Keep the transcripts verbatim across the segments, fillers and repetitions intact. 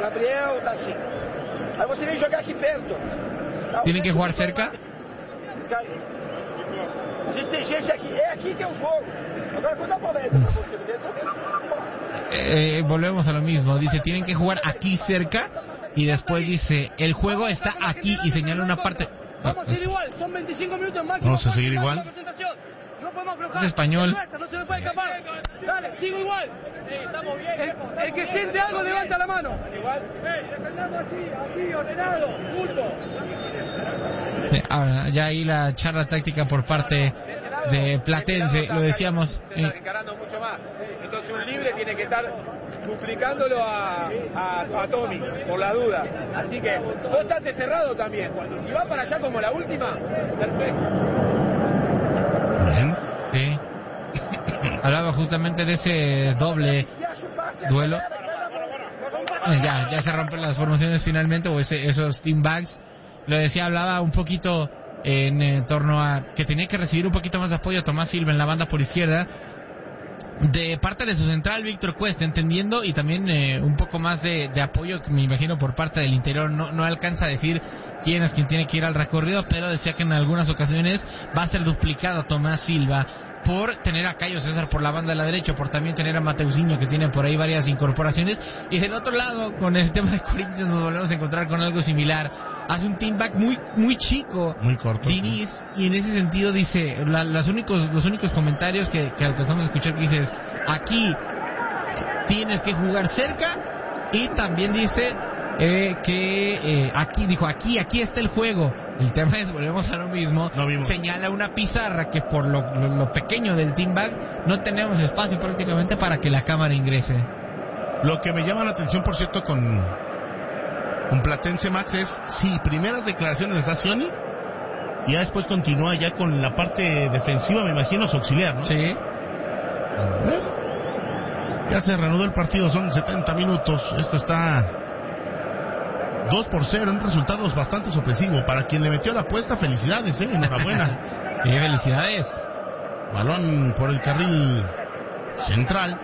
Gabriel tá assim. Aí você vem jogar aqui perto. ¿Tienen que jugar cerca? A gente tem gente aqui, é aqui que é o jogo. Agora quando a bola entra pra você, eh, volvemos a lo mismo. Dice, tienen que jugar aquí cerca. Y después dice, el juego está aquí y señala una parte. Vamos a seguir igual, son veinticinco minutos máximo. Vamos a seguir igual. No podemos aflojar. Es español. No se me puede escapar. Dale, sigo igual. Sí, estamos bien. El, el que siente algo levanta la mano. Igual. Hey, defendamos así, así, ordenado, justo. Eh, ahora, ya ahí la charla táctica por parte de Platense, lo decíamos. Se está encarando mucho más. Entonces un libre tiene que estar duplicándolo a, a, a Tommy, por la duda. Así que vos estás cerrado también. Si va para allá como la última, perfecto. Bien. Sí. Hablaba justamente de ese doble duelo. Eh, Ya, ya se rompen las formaciones finalmente, o ese, esos team bags. Lo decía, hablaba un poquito en, en torno a que tenía que recibir un poquito más de apoyo a Tomás Silva en la banda por izquierda, de parte de su central Víctor Cuesta, entendiendo, y también eh, un poco más de, de apoyo, me imagino, por parte del interior. No, no alcanza a decir quién es quien tiene que ir al recorrido, pero decía que en algunas ocasiones va a ser duplicado Tomás Silva por tener a Cayo César por la banda de la derecha, por también tener a Mateusinho, que tiene por ahí varias incorporaciones. Y del otro lado, con el tema de Corinthians, nos volvemos a encontrar con algo similar. Hace un team back muy muy chico, muy corto, Diniz, sí. Y en ese sentido dice, la, las únicos, los únicos comentarios que, que alcanzamos a escuchar, que dices, aquí tienes que jugar cerca, y también dice eh, que eh, aquí, dijo, aquí, aquí está el juego. El tema es, volvemos a lo mismo, no señala una pizarra que por lo, lo, lo pequeño del team bag no tenemos espacio prácticamente para que la cámara ingrese. Lo que me llama la atención, por cierto, con, con Platense, Max, es, sí, primeras declaraciones de Stacioni, y ya después continúa ya con la parte defensiva, me imagino, su auxiliar, ¿no? Sí. ¿Eh? Ya se reanudó el partido, son setenta minutos, esto está dos por cero, un resultado bastante sorpresivo. Para quien le metió la apuesta, felicidades, ¿eh? Enhorabuena. Sí, felicidades. Balón por el carril central.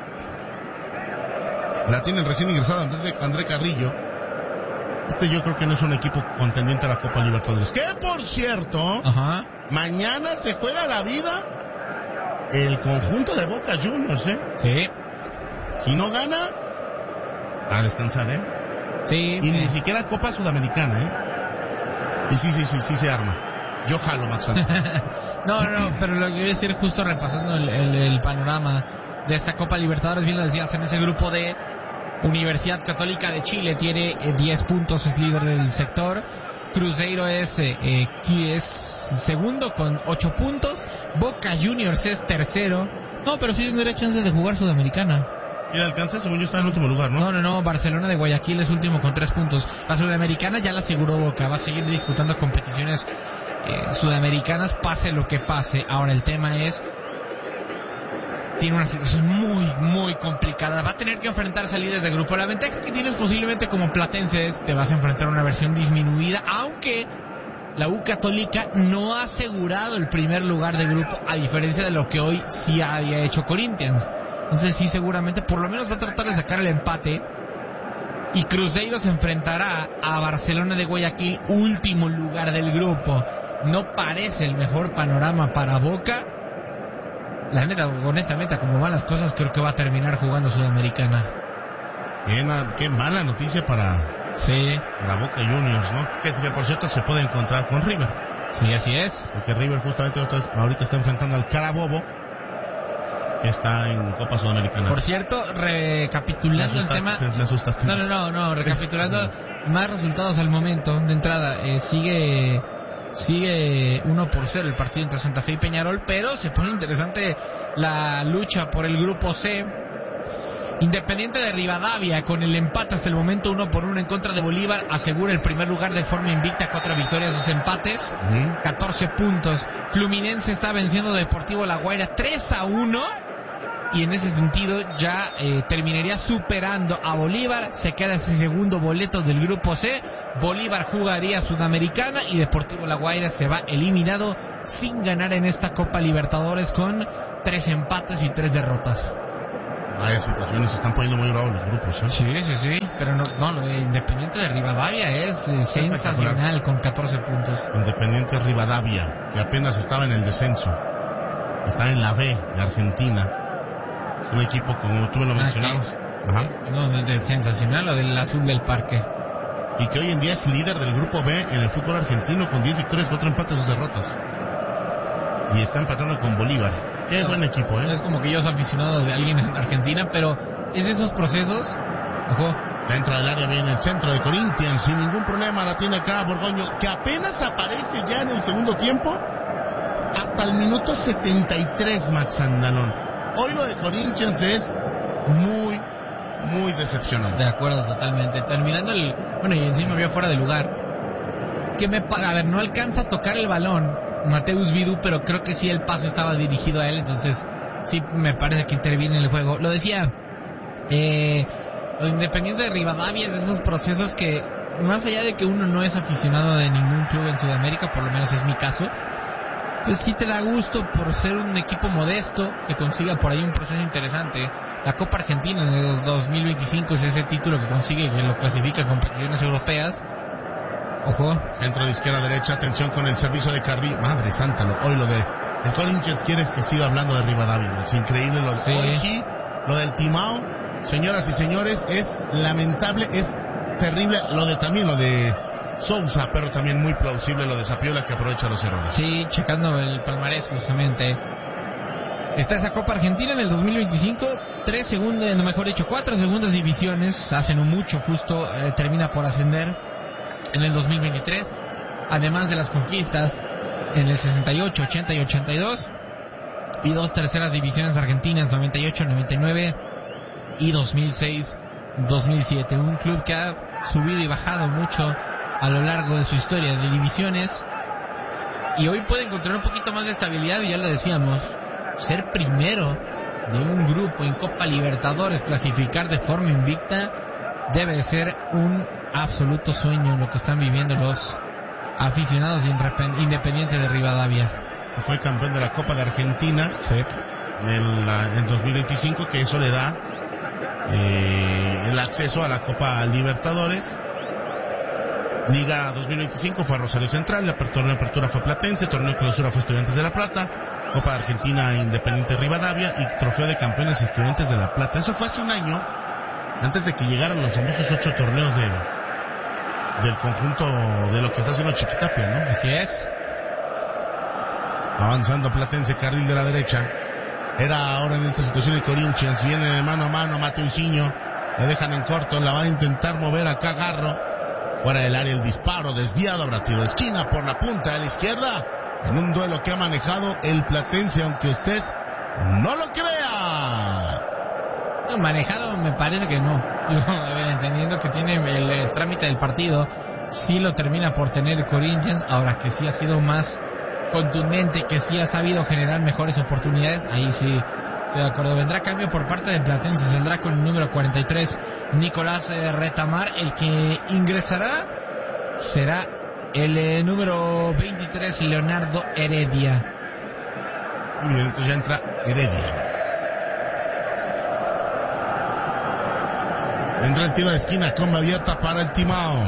La tienen recién ingresada André, André Carrillo. Este yo creo que no es un equipo contendiente a la Copa Libertadores. Que por cierto, Ajá. mañana se juega la vida el conjunto de Boca Juniors, ¿eh? Sí. Si no gana, a descansar, ¿eh? Sí. Y ni siquiera Copa Sudamericana, ¿eh? Y sí, sí, sí, sí se arma. Yo jalo, Max. no, no, no, pero lo que voy a decir, justo repasando el, el, el panorama de esta Copa Libertadores, bien lo decías, en ese grupo de Universidad Católica de Chile tiene eh, diez puntos, es líder del sector. Cruzeiro es, eh, eh, es segundo con ocho puntos. Boca Juniors es tercero. No, pero sí tendría chances de jugar Sudamericana. ¿Y el alcance? Según yo está en último lugar, ¿no? No, no, no, Barcelona de Guayaquil es último con tres puntos. La Sudamericana ya la aseguró Boca, va a seguir disputando competiciones eh, sudamericanas, pase lo que pase. Ahora el tema es, tiene una situación muy, muy complicada. Va a tener que enfrentarse al líder de grupo. La ventaja que tienes posiblemente como Platense es, te vas a enfrentar a una versión disminuida, aunque la U Católica no ha asegurado el primer lugar de grupo, a diferencia de lo que hoy sí había hecho Corinthians. Entonces sí, seguramente por lo menos va a tratar de sacar el empate. Y Cruzeiro se enfrentará a Barcelona de Guayaquil, último lugar del grupo. No parece el mejor panorama para Boca. La neta, honestamente, como van las cosas, creo que va a terminar jugando Sudamericana. Qué, na- qué mala noticia para, Sí. para Boca Juniors, ¿no? Que, que por cierto se puede encontrar con River. Sí, así es. Porque River justamente ahorita está enfrentando al Carabobo, que está en Copa Sudamericana. Por cierto, recapitulando el tema... Me asustaste. No, no, no, no, recapitulando más resultados al momento de entrada. Eh, sigue sigue uno por cero el partido entre Santa Fe y Peñarol, pero se pone interesante la lucha por el grupo C. Independiente de Rivadavia, con el empate hasta el momento uno por uno en contra de Bolívar, asegura el primer lugar de forma invicta, cuatro victorias, dos empates, Uh-huh. catorce puntos. Fluminense está venciendo a Deportivo La Guaira tres a uno. Y en ese sentido ya eh, terminaría superando a Bolívar. Se queda ese segundo boleto del grupo C. Bolívar jugaría Sudamericana y Deportivo La Guaira se va eliminado sin ganar en esta Copa Libertadores, con tres empates y tres derrotas. Vaya situaciones, se están poniendo muy bravos los grupos, ¿eh? Sí, sí, sí, pero no, no lo de Independiente de Rivadavia es eh, sensacional con catorce puntos. Independiente Rivadavia, que apenas estaba en el descenso, está en la B de Argentina. Es un equipo, como tú me lo mencionabas. Ajá. No, de, de sensacional, lo del azul del parque. Y que hoy en día es líder del grupo B en el fútbol argentino con diez victorias, cuatro empates, dos derrotas. Y está empatando con Bolívar. Qué buen equipo, ¿eh? Es como que yo soy aficionado de alguien en Argentina, pero es de esos procesos. Ojo. Dentro del área viene el centro de Corinthians, sin ningún problema la tiene acá Borgoño, que apenas aparece ya en el segundo tiempo, hasta el minuto setenta y tres, Max Andalón. Hoy lo de Corinthians es muy, muy decepcionante. De acuerdo, totalmente. Terminando el... Bueno, y encima vio fuera de lugar. Que me... A ver, no alcanza a tocar el balón Mateus Vidú, pero creo que sí el pase estaba dirigido a él, entonces sí me parece que interviene en el juego. Lo decía, eh, lo Independiente de Rivadavia es de esos procesos que, más allá de que uno no es aficionado de ningún club en Sudamérica, por lo menos es mi caso, pues sí te da gusto por ser un equipo modesto que consiga por ahí un proceso interesante. La Copa Argentina de dos mil veinticinco es ese título que consigue, que lo clasifica a competiciones europeas. Ojo. Centro de izquierda a derecha, atención con el servicio de Carrillo. Madre santa, lo, hoy lo de... El Corinthians quiere que siga hablando de Rivadavia, ¿no? Es increíble lo de... Sí. Hoy sí, lo del Timao, señoras y señores, es lamentable, es terrible. Lo de también, lo de Sousa, pero también muy plausible lo de Zapiola, que aprovecha los errores. Sí, checando el palmarés justamente. Está esa Copa Argentina en el dos mil veinticinco, tres segundas, no mejor dicho, cuatro segundas divisiones, hace no mucho, justo eh, termina por ascender en el dos mil veintitrés, además de las conquistas en el sesenta y ocho, ochenta y ochenta y dos, y dos terceras divisiones argentinas, noventa y ocho, noventa y nueve y dos mil seis, dos mil siete. Un club que ha subido y bajado mucho a lo largo de su historia de divisiones, y hoy puede encontrar un poquito más de estabilidad, y ya lo decíamos, ser primero de un grupo en Copa Libertadores, clasificar de forma invicta, debe de ser un absoluto sueño lo que están viviendo los aficionados de Independiente de Rivadavia. Fue campeón de la Copa de Argentina, sí, en, la, en dos mil veinticinco, que eso le da eh, el acceso a la Copa Libertadores. Liga dos mil veinticinco fue a Rosario Central, la torneo de apertura fue Platense, torneo de clausura fue Estudiantes de La Plata, Copa de Argentina Independiente Rivadavia y trofeo de campeones Estudiantes de La Plata. Eso fue hace un año, antes de que llegaran los famosos ocho torneos de del conjunto de lo que está haciendo Chiquitapia, ¿no? Así es. Avanzando Platense, carril de la derecha. Era ahora en esta situación el Corinthians, viene de mano a mano Mateusinho, le dejan en corto, la van a intentar mover acá Garro, fuera del área el disparo, desviado, habrá tiro de esquina por la punta de la izquierda, en un duelo que ha manejado el Platense, aunque usted no lo crea. Manejado me parece que no. A ver, entendiendo que tiene el, el trámite del partido, sí lo termina por tener Corinthians, ahora que sí ha sido más contundente, que sí ha sabido generar mejores oportunidades, ahí sí estoy de acuerdo. Vendrá cambio por parte de Platense, saldrá con el número cuarenta y tres Nicolás eh, Retamar, el que ingresará será el eh, número veintitrés Leonardo Heredia. Muy bien, entonces ya entra Heredia. Entra el tiro de esquina, comba abierta para el Timao.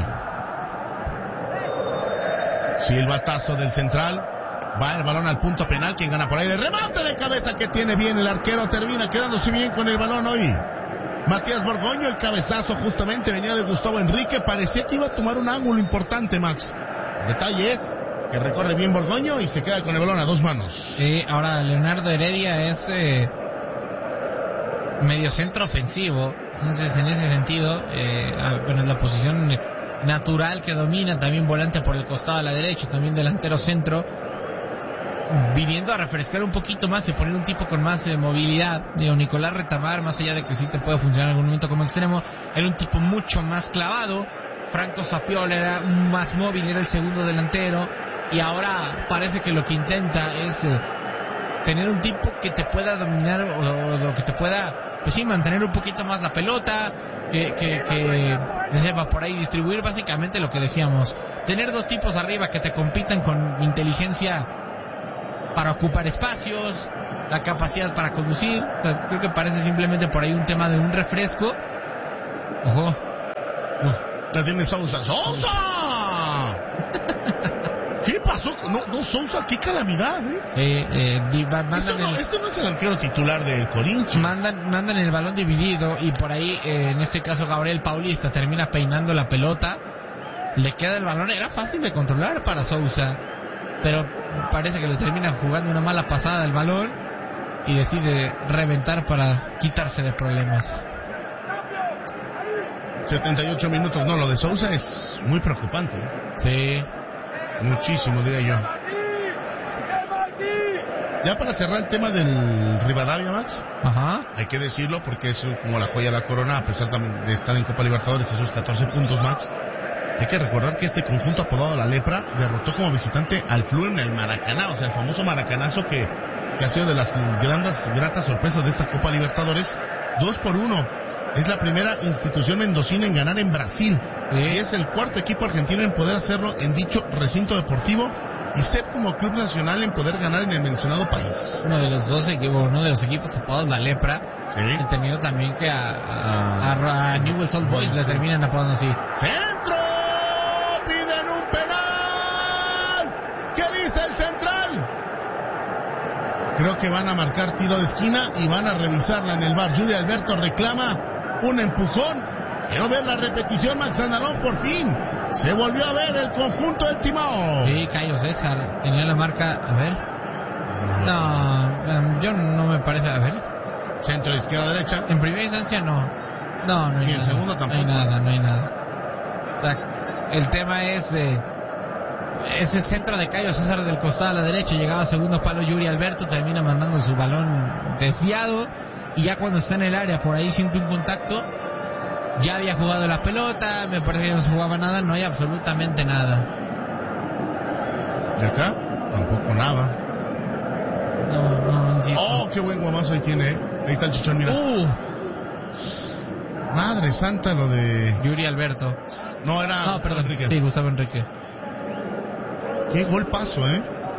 Silbatazo del central. Va el balón al punto penal. Quien gana por ahí. El remate de cabeza que tiene bien el arquero. Termina quedándose bien con el balón hoy. Matías Borgoño, el cabezazo justamente venía de Gustavo Enrique. Parecía que iba a tomar un ángulo importante, Max. El detalle es que recorre bien Borgoño y se queda con el balón a dos manos. Sí, ahora Leonardo Heredia es eh, medio centro ofensivo. Entonces, en ese sentido, eh, bueno, es la posición natural que domina, también volante por el costado a la derecha, también delantero centro, viniendo a refrescar un poquito más y poner un tipo con más eh, movilidad. Digo, Nicolás Retamar, más allá de que sí te puede funcionar en algún momento como extremo, era un tipo mucho más clavado. Franco Zapiola era más móvil, era el segundo delantero, y ahora parece que lo que intenta es eh, tener un tipo que te pueda dominar o, o, o que te pueda, pues sí, mantener un poquito más la pelota, que, que, que se sepa por ahí distribuir, básicamente lo que decíamos, tener dos tipos arriba que te compitan con inteligencia para ocupar espacios, la capacidad para conducir. O sea, creo que parece simplemente por ahí un tema de un refresco. Ojo. Uf, la tiene Sousa. ¡Sousa! ¿Qué pasó? No, no, Sousa, qué calamidad, ¿eh? Eh, eh, di- va- mandan Esto no, el, este no es el arquero titular del Corinthians. mandan, mandan el balón dividido y por ahí, eh, en este caso, Gabriel Paulista termina peinando la pelota. Le queda el balón, era fácil de controlar para Sousa, pero parece que le termina jugando una mala pasada el balón y decide reventar para quitarse de problemas. setenta y ocho minutos, no, lo de Sousa es muy preocupante. Sí. Muchísimo, diría yo. Ya para cerrar el tema del Rivadavia, Max, Ajá. hay que decirlo porque es como la joya de la corona, a pesar también de estar en Copa Libertadores, esos catorce puntos, Max. Hay que recordar que este conjunto apodado La Lepra derrotó como visitante al Flu en el Maracaná, o sea, el famoso maracanazo que, que ha sido de las grandes, gratas sorpresas de esta Copa Libertadores, dos por uno. Es la primera institución mendocina en ganar en Brasil. Sí. Y es el cuarto equipo argentino en poder hacerlo en dicho recinto deportivo y séptimo club nacional en poder ganar en el mencionado país. Uno de los dos equipos, uno de los equipos apodados La Lepra, Sí. entendido también que a, a, a, a Newell's Old Boys Bueno, le sí. terminan apodando así. ¡Centro! ¡Piden un penal! ¿Qué dice el central? Creo que van a marcar tiro de esquina y van a revisarla en el bar. Yuri Alberto reclama un empujón. Quiero ver la repetición, Max Andalón, por fin. Se volvió a ver el conjunto del Timao. Sí, Cayo César tenía la marca, a ver. No, um, yo no me parece, a ver. Centro, izquierda, derecha. En primera instancia no. No, no hay Y en nada. segunda tampoco. No hay nada, no hay nada. O sea, el tema es eh, ese centro de Cayo César del costado a la derecha, llegaba a segundo palo Yuri Alberto, termina mandando su balón desviado y ya cuando está en el área por ahí siente un contacto. Ya había jugado la pelota, me parece que no se jugaba nada, no hay absolutamente nada. ¿Y acá? Tampoco nada. No, no, insisto. Oh, qué buen guamazo ahí tiene, ¿eh? Ahí está el chichón, mira. Uh, Madre santa, lo de... Yuri Alberto. No, era... No, perdón. Enrique. Sí, Gustavo Enrique. Qué golpazo, ¿eh?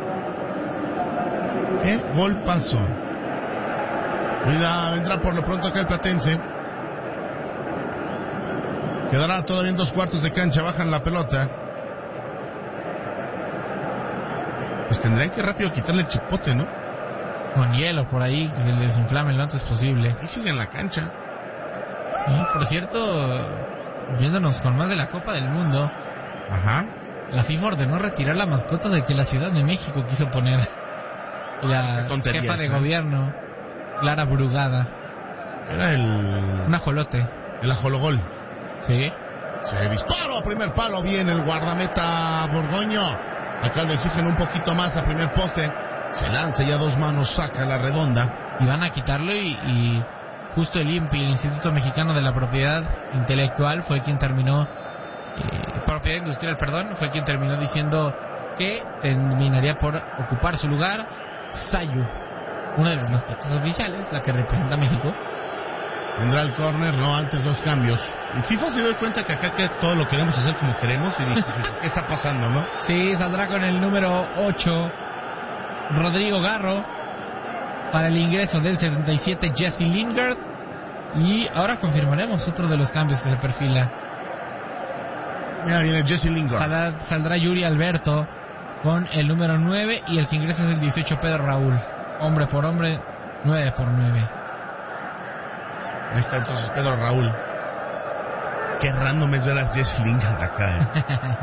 Qué golpazo. Cuida, vendrá por lo pronto acá el platense. Quedará todavía en dos cuartos de cancha, bajan la pelota. Pues tendrían que rápido quitarle el chipote, ¿no? Con hielo por ahí, que se les desinflame lo antes posible. Ahí sigue en la cancha. Y, por cierto, viéndonos con más de la Copa del Mundo, Ajá. la FIFA ordenó retirar la mascota de que la Ciudad de México quiso poner. Y la Qué tontería jefa de esa. gobierno, Clara Brugada, Era el... un ajolote. El ajologol. Sí. Se disparó a primer palo, bien el guardameta Borgoño. Acá lo exigen un poquito más a primer poste. Se lanza y a dos manos saca la redonda. Y van a quitarlo y, y justo el I N P I, el Instituto Mexicano de la Propiedad Intelectual, fue quien terminó, eh, propiedad industrial, perdón, fue quien terminó diciendo que terminaría por ocupar su lugar Sayu, una de las mascotas oficiales, la que representa a México. Vendrá el córner, no, antes los cambios. Y FIFA se dio cuenta que acá que todo lo queremos hacer como queremos y dijo, ¿qué está pasando, no? Sí, saldrá con el número ocho Rodrigo Garro, para el ingreso del setenta y siete Jesse Lingard, y ahora confirmaremos otro de los cambios que se perfila. Mira, viene Jesse Lingard. Saldrá, saldrá Yuri Alberto con el número nueve y el que ingresa es el dieciocho Pedro Raúl, hombre por hombre, nueve por nueve. Ahí está entonces Pedro Raúl. Qué random es ver a Jesse Lingard acá, ¿eh?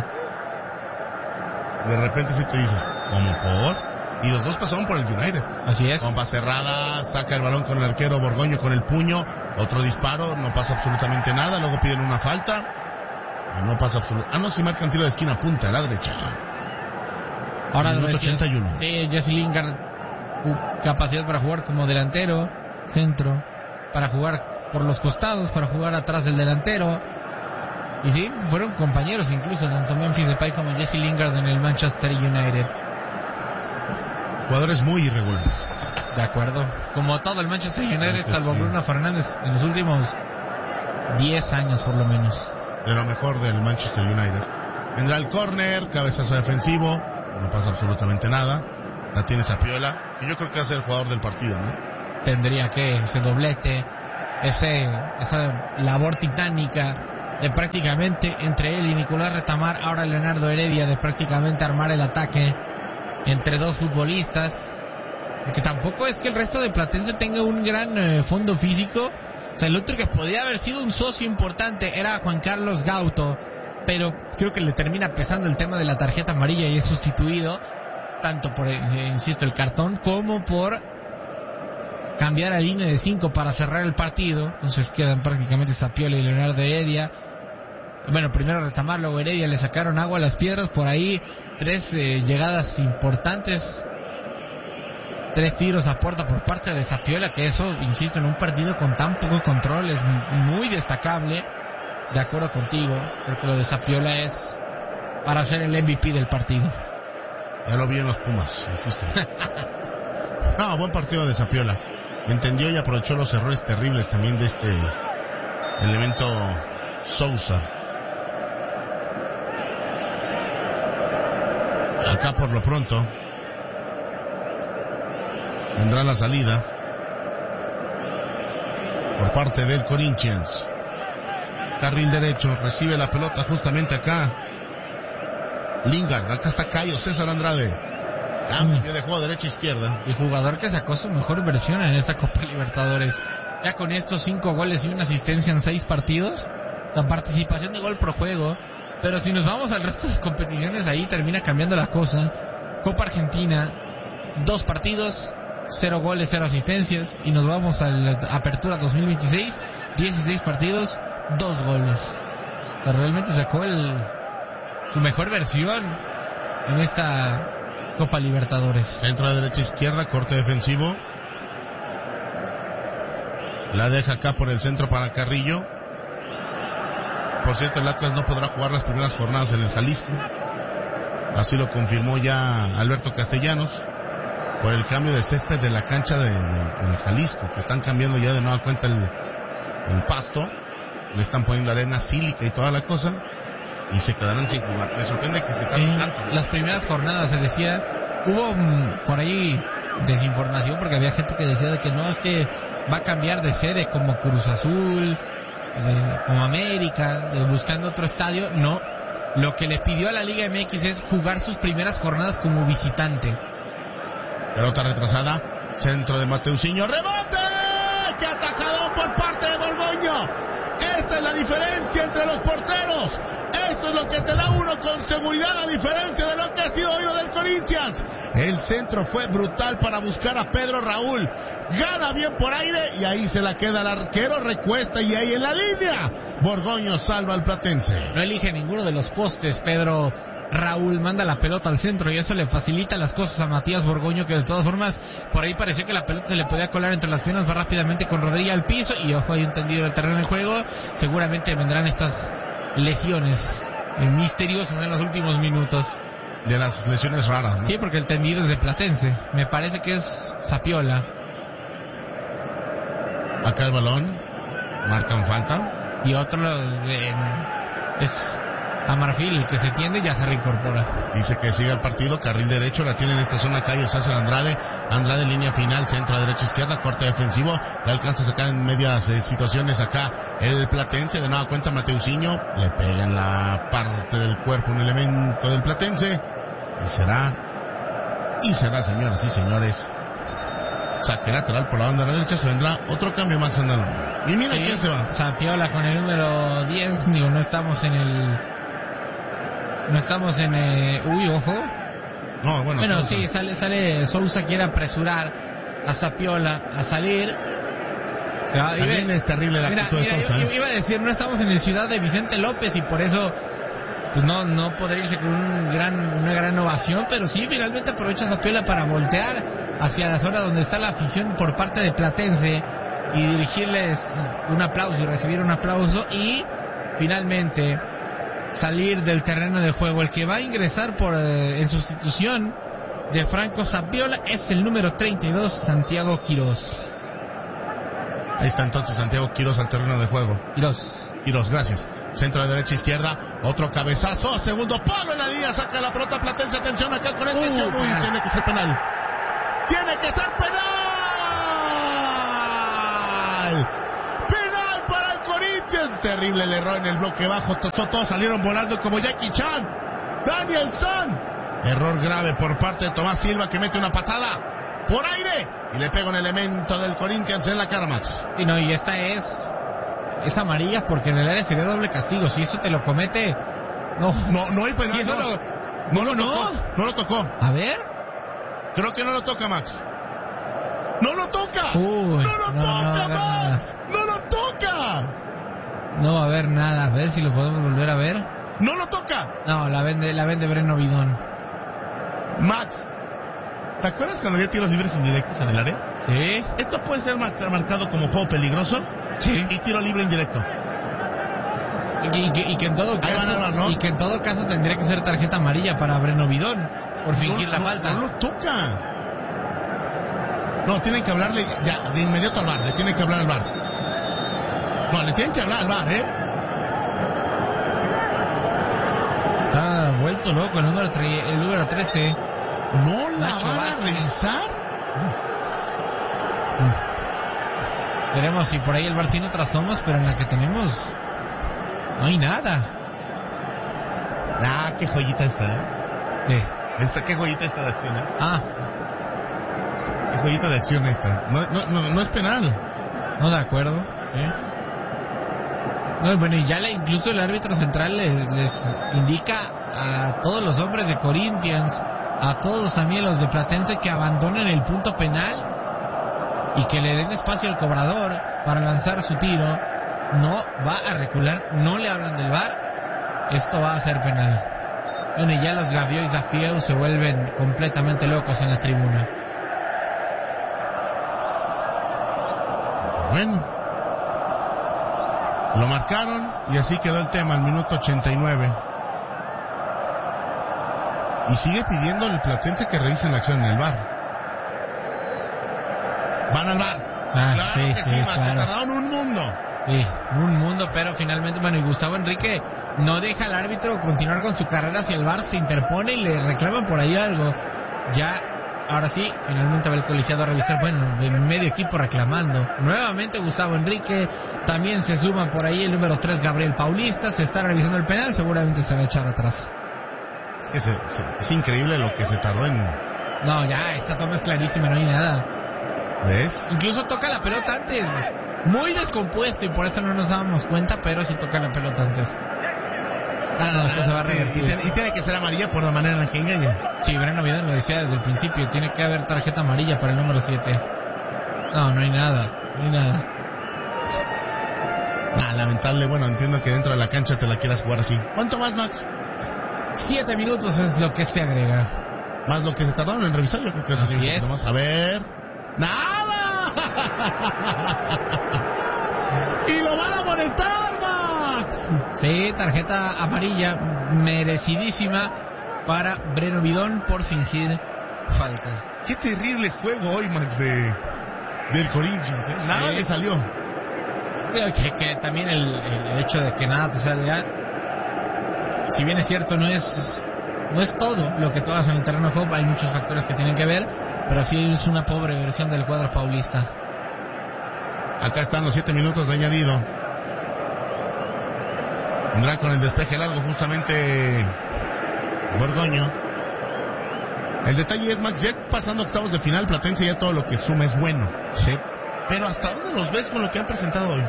De repente si te dices, ¿cómo por? Y los dos pasaron por el United. Así es. Bomba cerrada, saca el balón con el arquero Borgoño con el puño, otro disparo, no pasa absolutamente nada, luego piden una falta y no pasa absolutamente... Ah, no, si marcan tiro de esquina, punta a la derecha. Ahora Minuto lo decías. ochenta y uno. Sí, Jesse Lingard, uh, capacidad para jugar como delantero, centro, para jugar por los costados, para jugar atrás del delantero. Y sí, fueron compañeros incluso, tanto Memphis Depay como Jesse Lingard en el Manchester United. Jugadores muy irregulares. De acuerdo. Como todo el Manchester United, Sí, salvo sí. Bruno Fernández, en los últimos diez años por lo menos. De lo mejor del Manchester United. Vendrá el córner, cabezazo defensivo, no pasa absolutamente nada. La tiene Zapiola, y yo creo que va a ser el jugador del partido, ¿no? Tendría que ese doblete, ese esa labor titánica de prácticamente entre él y Nicolás Retamar, ahora Leonardo Heredia, de prácticamente armar el ataque entre dos futbolistas, porque tampoco es que el resto de Platense tenga un gran eh, fondo físico. O sea, el otro que podría haber sido un socio importante era Juan Carlos Gauto, pero creo que le termina pesando el tema de la tarjeta amarilla y es sustituido tanto por, eh, insisto, el cartón como por cambiar a línea de cinco para cerrar el partido. Entonces quedan prácticamente Zapiola y Leonardo Heredia. Bueno, primero Retamar, luego Heredia, le sacaron agua a las piedras. Por ahí tres eh, llegadas importantes, tres tiros a puerta por parte de Zapiola, que eso, insisto, en un partido con tan poco control es muy destacable. De acuerdo contigo, creo que lo de Zapiola es para ser el M V P del partido. Ya lo vi en los Pumas, insisto. No, buen partido de Zapiola. Entendió y aprovechó los errores terribles también de este elemento Sousa. Acá por lo pronto vendrá la salida por parte del Corinthians. Carril derecho, recibe la pelota justamente acá Lingard, acá está Cayo César Andrade. Cambio de juego derecha-izquierda. Y jugador que sacó su mejor versión en esta Copa Libertadores. Ya con estos cinco goles y una asistencia en seis partidos. La participación de gol por juego. Pero si nos vamos al resto de competiciones, ahí termina cambiando la cosa. Copa Argentina, dos partidos, cero goles, cero asistencias. Y nos vamos a la Apertura dos mil veintiséis, dieciséis partidos, dos goles. O sea, realmente sacó el, su mejor versión en esta Copa Libertadores. Centro de derecha izquierda, corte defensivo. La deja acá por el centro para Carrillo. Por cierto, el Atlas no podrá jugar las primeras jornadas en el Jalisco. Así lo confirmó ya Alberto Castellanos. Por el cambio de césped de la cancha de, de, de Jalisco, que están cambiando ya de nueva cuenta el, el pasto. Le están poniendo arena sílica y toda la cosa. Y se quedarán sin jugar. Me sorprende que se tarden sí, tanto. Las primeras jornadas se decía, hubo um, por ahí desinformación porque había gente que decía de que no, es que va a cambiar de sede como Cruz Azul, eh, como América, eh, buscando otro estadio. No, lo que le pidió a la Liga M X es jugar sus primeras jornadas como visitante. Pelota retrasada, centro de Mateusinho, ¡rebote! ¡Qué atajado por parte de Borgoño! Esta es la diferencia entre los porteros. Esto es lo que te da uno con seguridad, a diferencia de lo que ha sido hoy lo del Corinthians. El centro fue brutal para buscar a Pedro Raúl. Gana bien por aire y ahí se la queda el arquero, recuesta y ahí en la línea Borgoño salva al Platense. No elige ninguno de los postes, Pedro Raúl manda la pelota al centro y eso le facilita las cosas a Matías Borgoño, que de todas formas por ahí parecía que la pelota se le podía colar entre las piernas, va rápidamente con rodilla al piso y ojo, hay un tendido del terreno de juego. Seguramente vendrán estas lesiones eh, misteriosas en los últimos minutos. De las lesiones raras, ¿no? Sí, porque el tendido es de Platense, me parece que es Zapiola. Acá el balón, marcan falta. Y otro eh, es Amarfil, el que se tiende, ya se reincorpora. Dice que sigue el partido, carril derecho, la tiene en esta zona Cayo César Andrade. Andrade, línea final, centro a derecha izquierda, corte defensivo, le alcanza a sacar en medias eh, situaciones acá el Platense. De nueva cuenta Mateusinho, le pega en la parte del cuerpo un elemento del Platense. Y será, y será, señoras y señores, saque lateral por la banda derecha. Se vendrá otro cambio, Max Andalón. Y mira sí, quién se va. Zapiola con el número diez. Digo, no estamos en el... No estamos en... Eh, uy, ojo. No, bueno, bueno Sousa. sí, sale, sale Sousa, quiere apresurar a Zapiola a salir. Se va, También iba, es terrible la mira, actitud de mira, Sousa. Yo, ¿eh? iba a decir, no estamos en el Ciudad de Vicente López y por eso... Pues no, no podría irse con un gran, una gran ovación, pero sí, finalmente aprovecha Zapiola para voltear hacia la zona donde está la afición por parte de Platense y dirigirles un aplauso y recibir un aplauso y finalmente salir del terreno de juego. El que va a ingresar por eh, en sustitución de Franco Zapiola es el número treinta y dos, Santiago Quirós. Ahí está entonces Santiago Quirós al terreno de juego. Quirós. Quirós, gracias. Centro de derecha izquierda, otro cabezazo, segundo palo en la línea, saca la pelota Platense, atención acá con este, uh, uy, tiene que ser penal. Tiene que ser penal. Penal para el Corinthians. Terrible el error en el bloque bajo. Todos salieron volando como Jackie Chan. Danielson. Error grave por parte de Tomás Silva, que mete una patada por aire y le pega un elemento del Corinthians en la cara, Max. Y no, y esta es es amarilla porque en el área sería doble castigo. Si eso te lo comete, no, No, no hay penal. si eso no. lo, No lo no, tocó. No lo tocó. A ver. Creo que no lo toca, Max. ¡No lo toca! Uy, ¡No lo no, no, toca, no, Max! ¡No lo toca! No va a haber nada. A ver si lo podemos volver a ver. ¡No lo toca! No, la vende, la vende Breno Bidón. Max, ¿te acuerdas cuando había tiros libres indirectos en el área? Sí. Esto puede ser marca- marcado como juego peligroso. Sí. Y tiro libre indirecto. Y, y que, y que en todo Ahí caso, van a hablar, ¿no? y que en todo caso tendría que ser tarjeta amarilla para Breno Bidón por fingir no, la no, falta. No lo toca. No, tienen que hablarle ya de inmediato al V A R. Le tienen que hablar al V A R. No, le tienen que hablar al V A R, ¿eh? Está vuelto loco el número, tre- el número trece. No la Nacho van a Vázquez. revisar. Veremos si por ahí el V A R tiene otras tomas, pero en la que tenemos no hay nada. Ah, qué joyita esta, ¿eh? ¿Qué? Esta, qué joyita esta de acción, ¿eh? Ah, Qué joyita de acción esta. No, no, no, no es penal. no, de acuerdo. Sí. No, bueno, y ya le, incluso el árbitro central les, les indica a todos los hombres de Corinthians, a todos también los de Platense, que abandonen el punto penal y que le den espacio al cobrador para lanzar su tiro. No va a recular, no le hablan del V A R. Esto va a ser penal. Bueno, y ya los Gaviois da Fieu se vuelven completamente locos en la tribuna. Bueno, lo marcaron y así quedó el tema al minuto ochenta y nueve. Y sigue pidiendo el Platense que revisen la acción en el V A R. Van al V A R. Ah, claro sí, que sí, sí, Max, claro. se tardaron un mundo. Sí, un mundo, pero finalmente, bueno, y Gustavo Enrique no deja al árbitro continuar con su carrera hacia el V A R, se interpone y le reclaman por ahí algo. Ya, ahora sí, finalmente va el colegiado a revisar, bueno, en medio equipo reclamando. Nuevamente Gustavo Enrique, también se suma por ahí el número tres, Gabriel Paulista, se está revisando el penal, seguramente se va a echar atrás. Es que se, se, es increíble lo que se tardó en... No, ya, esta toma es clarísima, no hay nada. ¿Ves? Incluso toca la pelota antes, muy descompuesto y por eso no nos dábamos cuenta, pero sí toca la pelota antes. Ah, no, esto se va a Sí, y, revertir. tiene, y tiene que ser amarilla por la manera en la que engaña. Sí, Breno Vidal lo decía desde el principio, tiene que haber tarjeta amarilla para el número siete. No, no hay nada, no hay nada. Ah, lamentable. Bueno, entiendo que dentro de la cancha te la quieras jugar así. ¿Cuánto más, Max? Siete minutos es lo que se agrega. Más lo que se tardaron en revisar, yo creo que eso Así sí, es. nomás. A ver. ¡Nada! ¡Y lo van a amonestar, Max! Sí, tarjeta amarilla merecidísima para Breno Bidón por fingir falta. Qué terrible juego hoy, Max, de del Corinthians, ¿eh? Nada Sí. le salió. Creo que, que también el, el hecho de que nada te salga, si bien es cierto, no es no es todo lo que tú hagas en el terreno de juego, hay muchos factores que tienen que ver, pero sí es una pobre versión del cuadro paulista. Acá están los siete minutos de añadido. Vendrá con el despeje largo justamente Borgoño. El detalle es, Max, ya pasando octavos de final, Platense ya todo lo que suma es bueno. Sí. Pero ¿hasta dónde los ves con lo que han presentado hoy?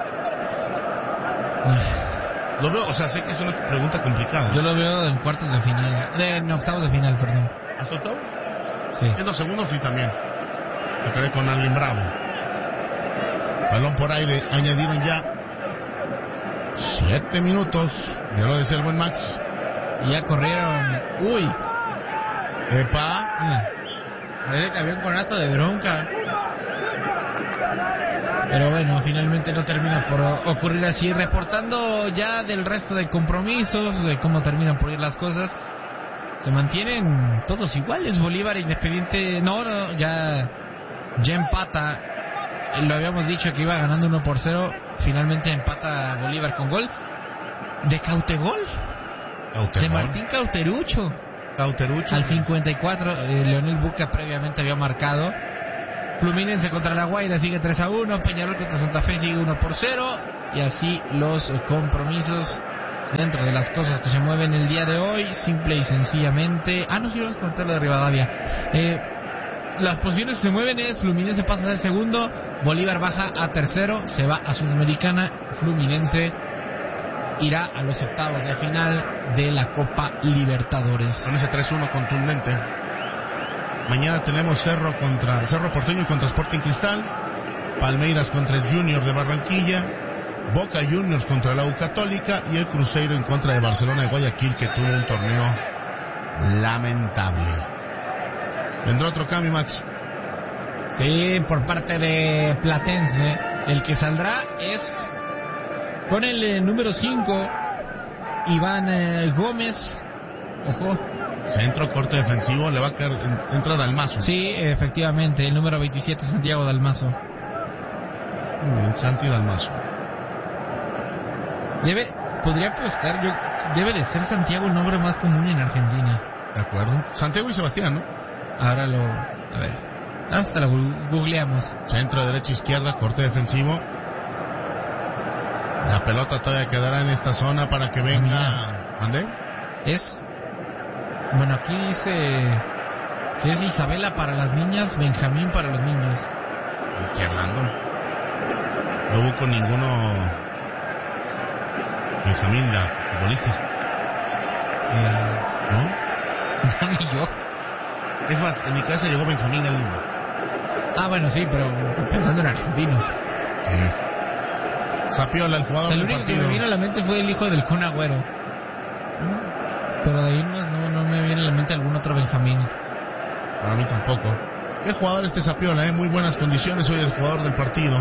Lo veo, o sea, sé que es una pregunta complicada. Yo lo veo en cuartos de final, de, en octavos de final, perdón. ¿Hasta octavo? Sí. En los segundos sí también. Me quedé con alguien bravo. Balón por aire, añadieron ya siete minutos. Ya lo decía el buen Max. Y ya corrieron. Uy. Epa. Mira. Parece que había un conato de bronca. Pero bueno, finalmente no termina por ocurrir así. Reportando ya del resto de compromisos, de cómo terminan por ir las cosas. Se mantienen todos iguales. Bolívar, Independiente. No, no, ya, ya empata. Lo habíamos dicho que iba ganando uno por cero. Finalmente empata Bolívar con gol de Cautegol. Cautegol. De Martín Cauterucho. Cauterucho. Al cincuenta y cuatro, eh, Leonel Buca previamente había marcado. Fluminense contra La Guaira sigue tres a uno. Peñarol contra Santa Fe sigue uno por cero. Y así los compromisos dentro de las cosas que se mueven el día de hoy, simple y sencillamente. Ah, no, sí, vamos a contar lo de Rivadavia. Eh, las posiciones que se mueven es: Fluminense pasa a ser segundo, Bolívar baja a tercero, se va a Sudamericana. Fluminense irá a los octavos de final de la Copa Libertadores. Con ese tres uno contundente. Mañana tenemos Cerro contra Cerro Porteño contra Sporting Cristal, Palmeiras contra el Junior de Barranquilla, Boca Juniors contra la U Católica y el Cruzeiro en contra de Barcelona de Guayaquil, que tuvo un torneo lamentable. ¿Vendrá otro cambio, Max? Sí, por parte de Platense. El que saldrá es con el eh, número cinco, Iván eh, Gómez. Ojo. Centro, corte defensivo, le va a caer, entra Dalmazo. Sí, efectivamente, el número veintisiete, Santiago Dalmazo. Muy bien, Santi Dalmazo. Debe, podría apostar, yo, debe de ser Santiago el nombre más común en Argentina. De acuerdo. Santiago y Sebastián, ¿no? Ahora lo, a ver, hasta lo googleamos. Centro, derecha, izquierda, corte defensivo. La pelota todavía quedará en esta zona para que venga. ¿Mande? Es, bueno, aquí dice que es Isabela para las niñas, Benjamín para los niños. ¿Qué hablando? No hubo con ninguno. Benjamín, la futbolista. Eh, ¿No? Ni yo. Es más, en mi casa llegó Benjamín el... Ah, bueno, sí, pero pensando en argentinos. Sí. Sapiola, el jugador El del único partido. que me vino a la mente fue el hijo del Kun Agüero. Pero de ahí más no, no me viene a la mente algún otro Benjamín. Para mí tampoco. Qué jugador este Sapiola, ¿eh? Muy buenas condiciones, hoy el jugador del partido.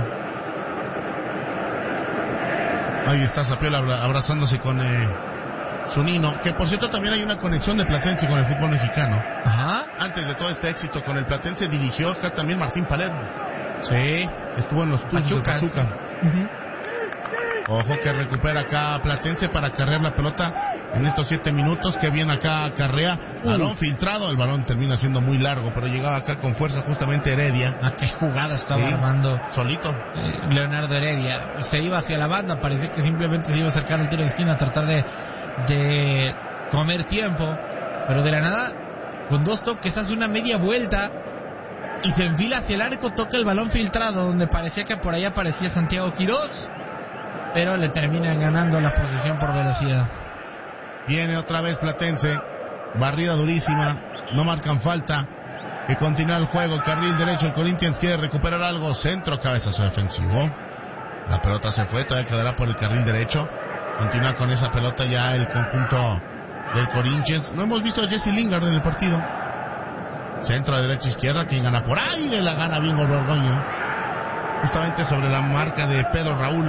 Ahí está Sapiola abra- abrazándose con eh, su Nino. Que por cierto también hay una conexión de Platense con el fútbol mexicano. Ajá. Antes de todo este éxito con el Platense dirigió acá también Martín Palermo. Sí. Estuvo en los Tuzos de Pachuca. Uh-huh. Ojo que recupera acá Platense para carrear la pelota en estos siete minutos. Que bien acá carrea. Balón uh. filtrado. El balón termina siendo muy largo, pero llegaba acá con fuerza justamente Heredia. ¿A qué jugada estaba sí, armando? Solito. Eh, Leonardo Heredia. Se iba hacia la banda. Parecía que simplemente se iba a acercar al tiro de esquina a tratar de, de comer tiempo. Pero de la nada, con dos toques, hace una media vuelta y se enfila hacia el arco. Toca el balón filtrado, donde parecía que por ahí aparecía Santiago Quirós, pero le terminan ganando la posición por velocidad. Viene otra vez Platense, barrida durísima, no marcan falta, que continúa el juego, carril derecho, el Corinthians quiere recuperar algo, centro, cabezazo defensivo, la pelota se fue, todavía quedará por el carril derecho, continúa con esa pelota ya el conjunto del Corinthians. No hemos visto a Jesse Lingard en el partido, centro de derecha izquierda, quien gana por ahí, le la gana bien Borgoño, justamente sobre la marca de Pedro Raúl.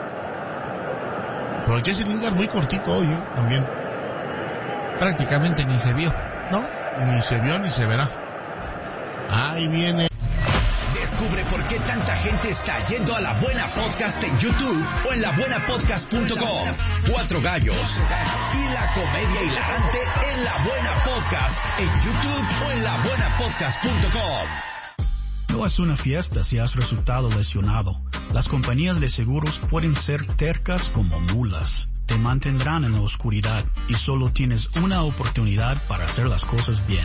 Pero Jesse Lingard muy cortito hoy, ¿eh? También. Prácticamente ni se vio. No, ni se vio ni se verá. Ahí viene. Descubre por qué tanta gente está yendo a La Buena Podcast en YouTube o en la buena podcast punto com. Cuatro gallos y la comedia hilarante en La Buena Podcast en YouTube o en la buena podcast punto com. No es una fiesta si has resultado lesionado. Las compañías de seguros pueden ser tercas como mulas. Te mantendrán en la oscuridad y solo tienes una oportunidad para hacer las cosas bien.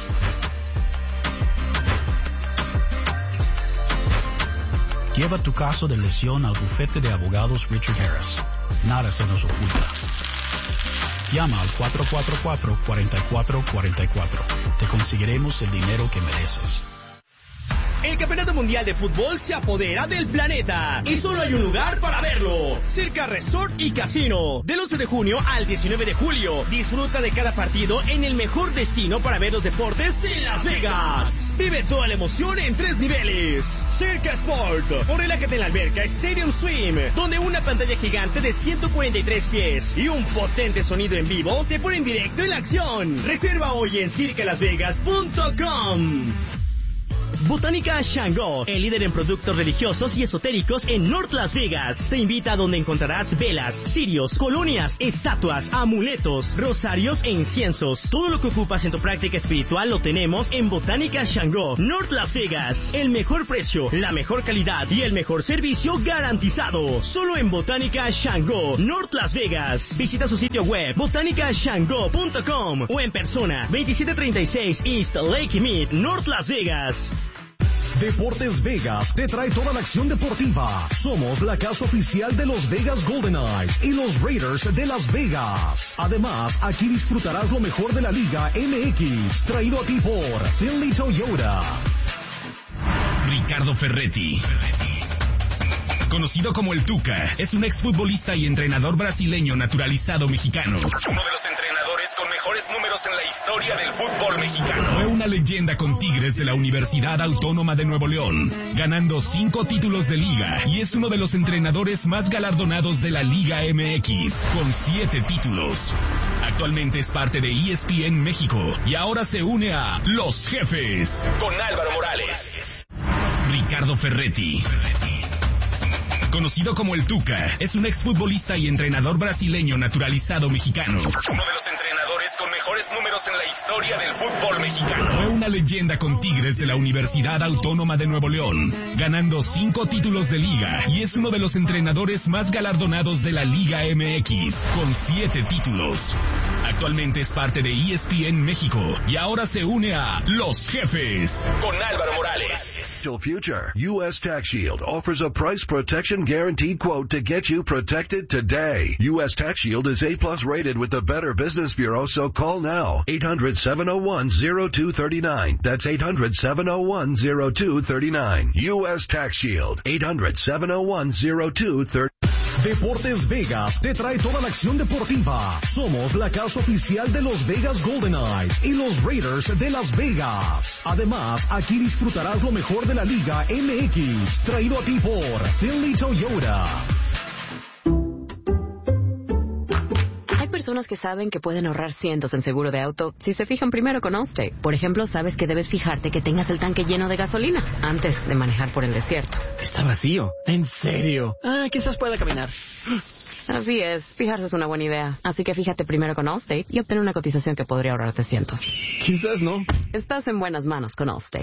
Lleva tu caso de lesión al bufete de abogados Richard Harris. Nada se nos oculta. Llama al cuatro cuatro cuatro, cuatro cuatro cuatro cuatro. Te conseguiremos el dinero que mereces. El Campeonato Mundial de Fútbol se apodera del planeta y solo hay un lugar para verlo: Circa Resort y Casino. Del once de junio al diecinueve de julio, disfruta de cada partido en el mejor destino para ver los deportes en Las Vegas. Vive toda la emoción en tres niveles. Circa Sport, o relájate en la alberca Stadium Swim, donde una pantalla gigante de ciento cuarenta y tres pies y un potente sonido en vivo te ponen directo en la acción. Reserva hoy en circa las vegas punto com. Botánica Shango, el líder en productos religiosos y esotéricos en North Las Vegas, te invita a donde encontrarás velas, cirios, colonias, estatuas, amuletos, rosarios e inciensos. Todo lo que ocupas en tu práctica espiritual lo tenemos en Botánica Shango, North Las Vegas. El mejor precio, la mejor calidad y el mejor servicio garantizado. Solo en Botánica Shango, North Las Vegas. Visita su sitio web botánica shango punto com o en persona veintisiete treinta y seis East Lake Mead, North Las Vegas. Deportes Vegas te trae toda la acción deportiva. Somos la casa oficial de los Vegas Golden Knights y los Raiders de Las Vegas. Además, aquí disfrutarás lo mejor de la Liga M X, traído a ti por Finley Toyota. Ricardo Ferretti, conocido como el Tuca, es un exfutbolista y entrenador brasileño naturalizado mexicano. Uno de los entrenadores con mejores números en la historia del fútbol mexicano. Fue una leyenda con Tigres de la Universidad Autónoma de Nuevo León, ganando cinco títulos de liga, y es uno de los entrenadores más galardonados de la Liga M X, con siete títulos. Actualmente es parte de E S P N México y ahora se une a Los Jefes con Álvaro Morales. Ricardo Ferretti, conocido como el Tuca, es un exfutbolista y entrenador brasileño naturalizado mexicano. Uno de los entrenadores con mejores números en la historia del fútbol mexicano. Fue una leyenda con Tigres de la Universidad Autónoma de Nuevo León, ganando cinco títulos de liga, y es uno de los entrenadores más galardonados de la Liga M X, con siete títulos. Actualmente es parte de E S P N México y ahora se une a Los Jefes con Álvaro Morales. Till future, U S Tax Shield offers a price protection guaranteed quote to get you protected today. U S Tax Shield is A plus rated with the Better Business Bureau, so call now. eight hundred, seven oh one, oh two three nine. That's eight hundred, seven oh one, oh two three nine. U S Tax Shield. eight hundred, seven oh one, oh two three nine. Deportes Vegas te trae toda la acción deportiva. Somos la casa oficial de los Vegas Golden Knights y los Raiders de Las Vegas. Además, aquí disfrutarás lo mejor de la Liga M X, traído a ti por Finley Toyota. Personas que saben que pueden ahorrar cientos en seguro de auto si se fijan primero con Allstate. Por ejemplo, sabes que debes fijarte que tengas el tanque lleno de gasolina antes de manejar por el desierto. Está vacío. ¿En serio? Ah, quizás pueda caminar. Así es, fijarse es una buena idea. Así que fíjate primero con Allstate y obtén una cotización que podría ahorrarte cientos. Quizás no. Estás en buenas manos con Allstate.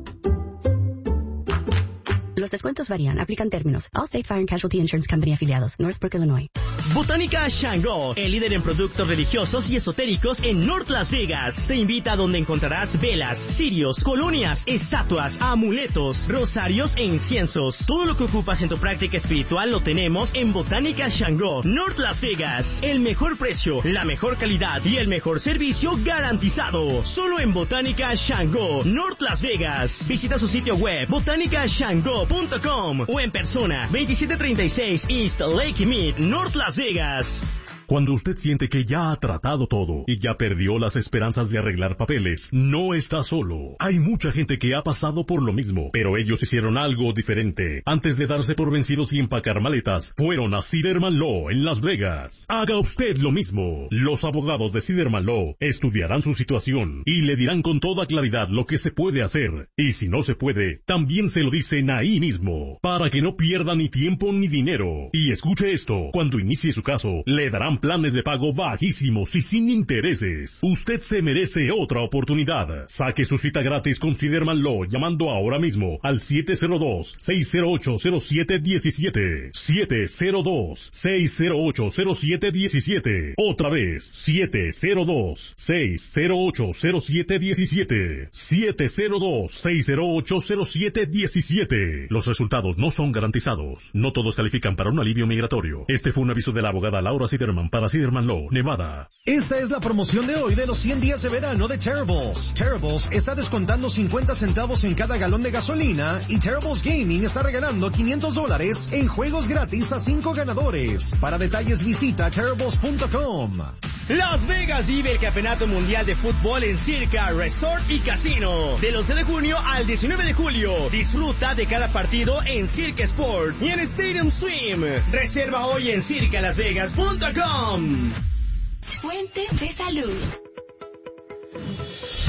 Los descuentos varían. Aplican términos. Allstate Fire and Casualty Insurance Company afiliados. Northbrook, Illinois. Botánica Shango, el líder en productos religiosos y esotéricos en North Las Vegas, te invita a donde encontrarás velas, cirios, colonias, estatuas, amuletos, rosarios e inciensos. Todo lo que ocupas en tu práctica espiritual lo tenemos en Botánica Shango, North Las Vegas. El mejor precio, la mejor calidad y el mejor servicio garantizado. Solo en Botánica Shango, North Las Vegas. Visita su sitio web botánica shango punto com o en persona veintisiete treinta y seis East Lake Mead, North Las Vegas. Cuando usted siente que ya ha tratado todo y ya perdió las esperanzas de arreglar papeles, no está solo. Hay mucha gente que ha pasado por lo mismo, pero ellos hicieron algo diferente. Antes de darse por vencidos y empacar maletas, fueron a Siderman Law en Las Vegas. Haga usted lo mismo. Los abogados de Siderman Law estudiarán su situación y le dirán con toda claridad lo que se puede hacer. Y si no se puede, también se lo dicen ahí mismo, para que no pierda ni tiempo ni dinero. Y escuche esto, cuando inicie su caso, le darán planes de pago bajísimos y sin intereses. Usted se merece otra oportunidad. Saque su cita gratis con Siderman Law llamando ahora mismo al siete cero dos, seis cero ocho, cero siete uno siete. siete cero dos, seis cero ocho, cero siete uno siete. Otra vez, siete cero dos, seis cero ocho, cero siete uno siete. siete cero dos, seis cero ocho, cero siete uno siete. Los resultados no son garantizados. No todos califican para un alivio migratorio. Este fue un aviso de la abogada Laura Siderman para Siderman Law, Nevada. Esta es la promoción de hoy de los cien días de verano de Terribles. Terribles está descontando cincuenta centavos en cada galón de gasolina y Terribles Gaming está regalando quinientos dólares en juegos gratis a cinco ganadores. Para detalles visita terribles punto com. Las Vegas vive el Campeonato Mundial de Fútbol en Circa Resort y Casino. Del once de junio al diecinueve de julio. Disfruta de cada partido en Circa Sport y en Stadium Swim. Reserva hoy en circa las vegas punto com. Fuente de salud.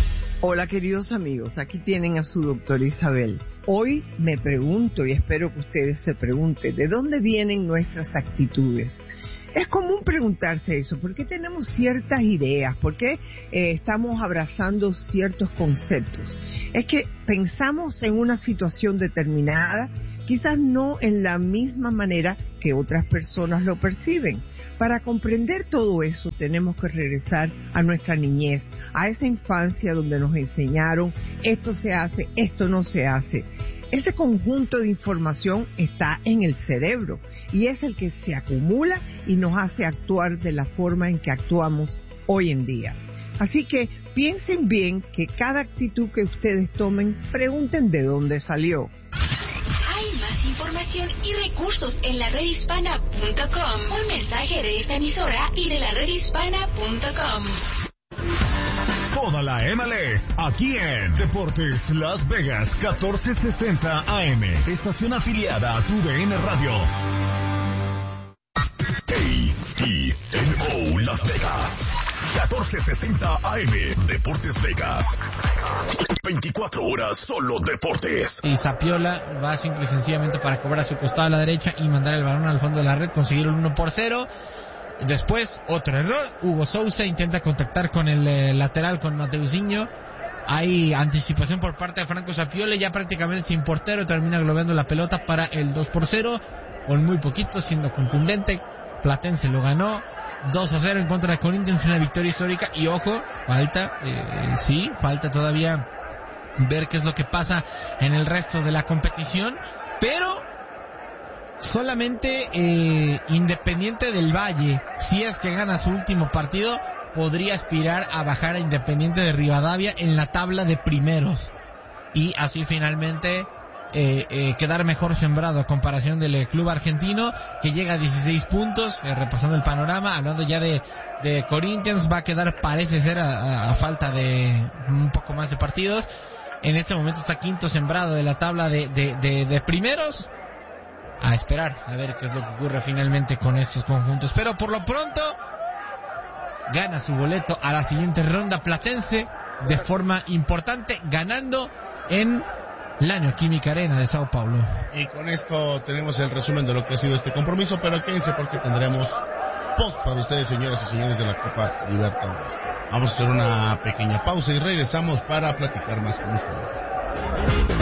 Hola queridos amigos, aquí tienen a su doctora Isabel. Hoy me pregunto y espero que ustedes se pregunten, ¿de dónde vienen nuestras actitudes? Es común preguntarse eso, ¿por qué tenemos ciertas ideas? ¿Por qué eh, estamos abrazando ciertos conceptos? Es que pensamos en una situación determinada, quizás no en la misma manera que otras personas lo perciben. Para comprender todo eso tenemos que regresar a nuestra niñez, a esa infancia donde nos enseñaron esto se hace, esto no se hace. Ese conjunto de información está en el cerebro y es el que se acumula y nos hace actuar de la forma en que actuamos hoy en día. Así que piensen bien que cada actitud que ustedes tomen, pregunten de dónde salió. Hay más información y recursos en la red hispana punto com. Un mensaje de esta emisora y de la red hispana punto com. Toda la M L S aquí en Deportes Las Vegas catorce sesenta A M, estación afiliada a tu D N Radio. A T N O Las Vegas catorce sesenta A M, Deportes Vegas. veinticuatro horas solo deportes. Y Zapiola va simple y sencillamente para cobrar a su costado a la derecha y mandar el balón al fondo de la red, conseguir un uno por cero. Después, otro error. Hugo Sousa intenta contactar con el eh, lateral, con Mateuzinho. Hay anticipación por parte de Franco Zapiola, ya prácticamente sin portero, termina globando la pelota para el dos por cero, con muy poquito, siendo contundente. Platense lo ganó dos a cero en contra de Corinthians, una victoria histórica. Y ojo, falta, eh, sí, falta todavía ver qué es lo que pasa en el resto de la competición, pero solamente eh, Independiente del Valle, si es que gana su último partido, podría aspirar a bajar a Independiente de Rivadavia en la tabla de primeros y así finalmente eh, eh, quedar mejor sembrado a comparación del eh, club argentino, que llega a dieciséis puntos. Eh, repasando el panorama, hablando ya de, de Corinthians, va a quedar, parece ser, a, a, a falta de un poco más de partidos. En este momento está quinto sembrado de la tabla de, de, de, de primeros. A esperar, a ver qué es lo que ocurre finalmente con estos conjuntos. Pero por lo pronto, gana su boleto a la siguiente ronda Platense de forma importante, ganando en la Neoquímica Arena de Sao Paulo. Y con esto tenemos el resumen de lo que ha sido este compromiso, pero quédense porque tendremos post para ustedes, señoras y señores de la Copa Libertadores. Vamos a hacer una pequeña pausa y regresamos para platicar más con ustedes.